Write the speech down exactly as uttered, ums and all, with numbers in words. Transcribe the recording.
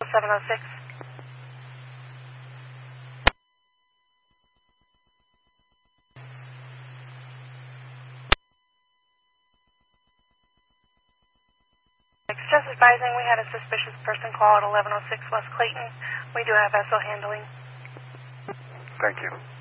seven oh six. Just advising, we had a suspicious person call at eleven oh six West Clayton. We do have vessel handling. Thank you.